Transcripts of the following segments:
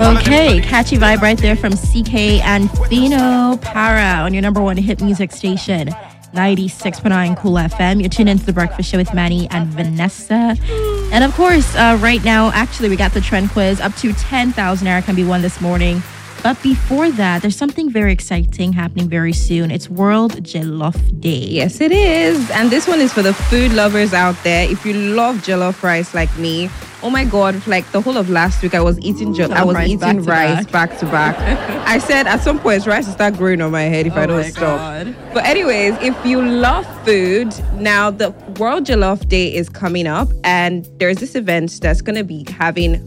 Okay, catchy vibe right there from CK and Fino Para on your number one hit music station, 96.9 Cool FM. You're tuned into The Breakfast Show with Manny and Vanessa. And of course, right now, actually, we got the trend quiz. Up to 10,000 Naira can be won this morning. But before that, there's something very exciting happening very soon. It's World Jollof Day. Yes, it is. And this one is for the food lovers out there. If you love jollof rice like me, oh my God, like the whole of last week, I was eating rice back to back. I said at some point, rice will start growing on my head if I don't stop. But anyways, if you love food, now the World Jollof Day is coming up. And there's this event that's going to be having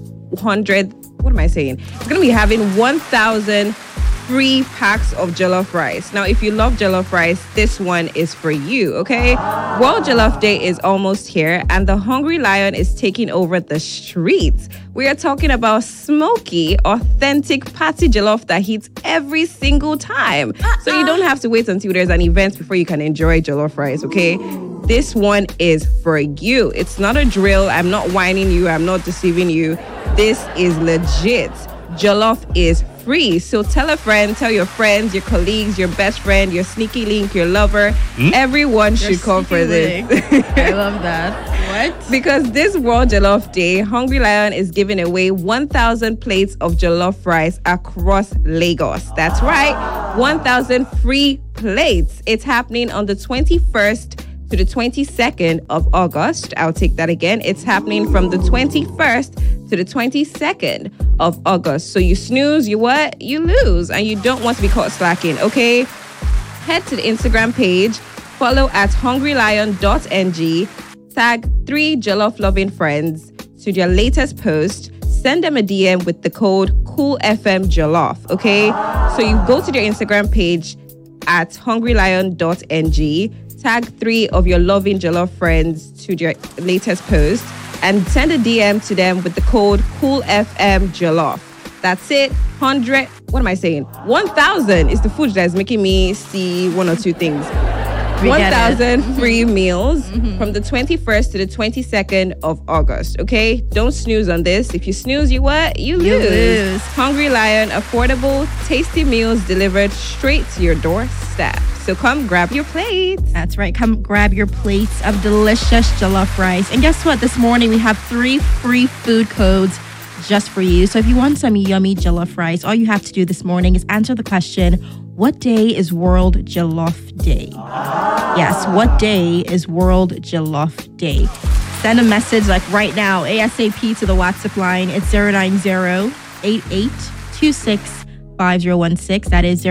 1,000 free packs of jollof rice. Now, if you love jollof rice, this one is for you, okay? World Jollof Day is almost here, and the Hungry Lion is taking over the streets. We are talking about smoky, authentic party jollof that hits every single time. So you don't have to wait until there's an event before you can enjoy jollof rice, okay? This one is for you. It's not a drill. I'm not whining you. I'm not deceiving you. This is legit. Jollof is free. So tell a friend, tell your friends, your colleagues, your best friend, your sneaky link, your lover. Everyone should come for this. I love that. What? Because this World Jollof Day, Hungry Lion is giving away 1,000 plates of jollof rice across Lagos. That's right, 1,000 free plates. It's happening on the 21st to the 22nd of August. I'll take that again. It's happening from the 21st to the 22nd of August. So you snooze, you what? You lose. And you don't want to be caught slacking, okay? Head to the Instagram page, follow at hungrylion.ng, tag 3 jollof loving friends to their latest post, send them a DM with the code COOLFMJollof, okay? So you go to their Instagram page at hungrylion.ng, tag 3 of your loving jollof friends to their latest post, and send a DM to them with the code COOLFMJollof. That's it. 1,000 is the food that is making me see one or two things. 1,000 free meals from the 21st to the 22nd of August, okay? Don't snooze on this. If you snooze, you what? You lose. Hungry Lion, affordable, tasty meals delivered straight to your doorstep. So come grab your plates. That's right. Come grab your plates of delicious jollof rice. And guess what? This morning we have 3 free food codes just for you. So if you want some yummy jollof rice, all you have to do this morning is answer the question, what day is World Jollof Day? Yes, what day is World Jollof Day? Send a message like right now, ASAP to the WhatsApp line. It's 090-8826-5016. That is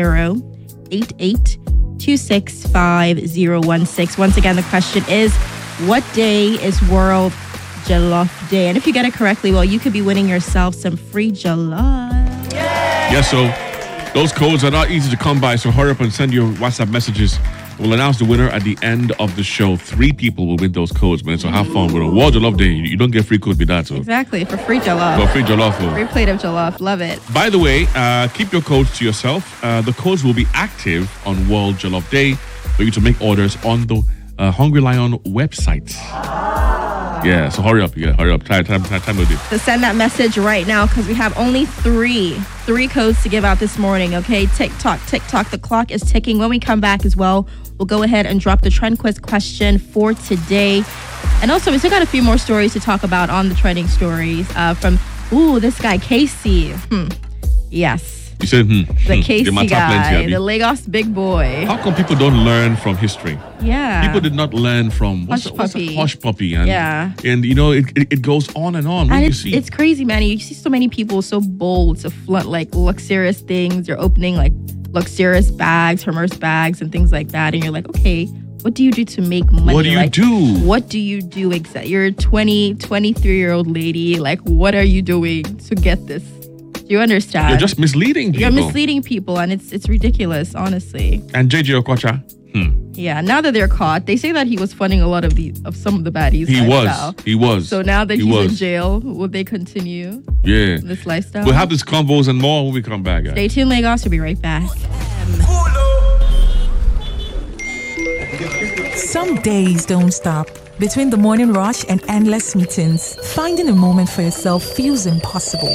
090-8826-5016. Once again, the question is, what day is World Jollof Day? And if you get it correctly, well, you could be winning yourself some free jollof. Yes, so those codes are not easy to come by, so hurry up and send your WhatsApp messages. We'll announce the winner at the end of the show. 3 people will win those codes, man. So have fun with a World Jollof Day. You don't get free code with that. So. Exactly, for free jollof. For free jollof. Free plate of jollof. Love it. By the way, keep your codes to yourself. The codes will be active on World Jollof Day for you to make orders on the Hungry Lion website. Yeah, so hurry up. Time with it. So send that message right now because we have only three codes to give out this morning, okay? Tick tock. The clock is ticking. When we come back as well, we'll go ahead and drop the trend quiz question for today. And also, we still got a few more stories to talk about on the trending stories from, this guy, Casey. Yes. You said, The Casey guy, the Lagos big boy. How come people don't learn from history? Yeah. People did not learn from Hush Puppy. And, yeah. And, you know, it goes on and on. And it's crazy, man. You see so many people so bold to flaunt, like, luxurious things. They're opening, like, luxurious bags, Hermes bags, and things like that. And you're like, okay, what do you do to make money? What do you do? What do you do exactly? You're a 23-year-old lady. Like, what are you doing to get this? Do you understand? You're just misleading people. You're misleading people, and it's ridiculous, honestly. And JJ Okocha? Yeah, now that they're caught, they say that he was funding a lot of some of the baddies. He was. So now that he's in jail, will they continue this lifestyle? We'll have these combos and more when we come back, guys. Stay tuned, Lagos. We'll be right back. Some days don't stop. Between the morning rush and endless meetings, finding a moment for yourself feels impossible.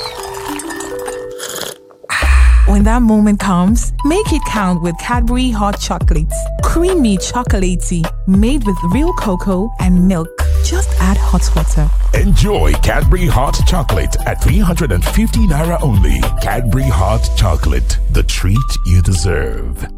When that moment comes, make it count with Cadbury Hot Chocolates. Creamy chocolatey, made with real cocoa and milk. Just add hot water. Enjoy Cadbury Hot Chocolate at 350 Naira only. Cadbury Hot Chocolate, the treat you deserve.